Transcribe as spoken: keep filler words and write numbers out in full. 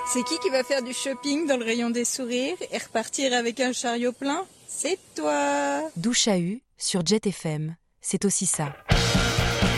C'est qui qui va faire du shopping dans le rayon des sourires et repartir avec un chariot plein? C'est toi. Douche à U sur Jet F M, c'est aussi ça.